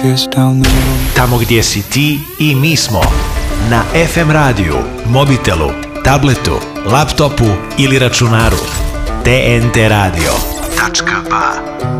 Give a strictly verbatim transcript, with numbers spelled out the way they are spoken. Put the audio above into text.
kiss down the road. Tamo gdje si ti i mi smo. Na ef em radiju, mobitelu, tabletu, laptopu ili računaru. te en te radio tačka ba